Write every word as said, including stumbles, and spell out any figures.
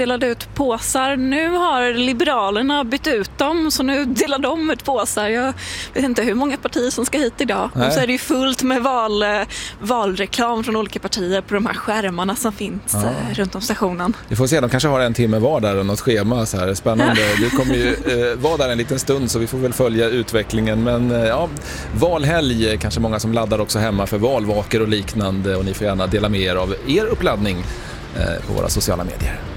delade ut påsar. Nu har Liberalerna bytt ut dem, så nu delar de ut påsar. Jag vet inte hur många partier som ska hit idag. Nej. Och så är det ju fullt med val, valreklam från olika partier på de här skärmarna som finns ja. runt om stationen. Vi får se, de kanske har en timme var där och något schema så här. Spännande. Du kommer ju eh, vara där en liten stund, så vi får väl följa utvecklingen. Men eh, ja, valhelg, kanske många som laddar också hemma för valvaker och liknande, och ni får gärna dela med er av er uppladdning eh, på våra sociala medier.